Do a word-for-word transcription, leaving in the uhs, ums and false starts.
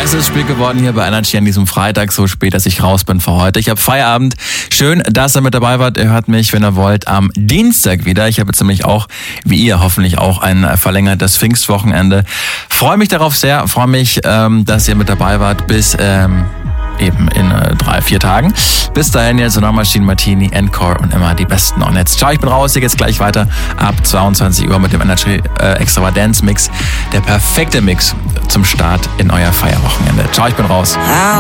Das ist spät geworden hier bei Energy an diesem Freitag, so spät, dass ich raus bin für heute. Ich habe Feierabend. Schön, dass ihr mit dabei wart. Ihr hört mich, wenn ihr wollt, am Dienstag wieder. Ich habe jetzt nämlich auch, wie ihr, hoffentlich auch ein verlängertes Pfingstwochenende. Freue mich darauf sehr. Freue mich, ähm, dass ihr mit dabei wart bis ähm, eben in äh, drei, vier Tagen. Bis dahin jetzt Sonor Maschinen, Martini, Encore und immer die besten. Und jetzt ciao, ich bin raus. Hier geht's gleich weiter ab zweiundzwanzig Uhr mit dem Energy äh, Extravaganza Mix. Der perfekte Mix zum Start in euer Feierwochenende. Ciao, ich bin raus.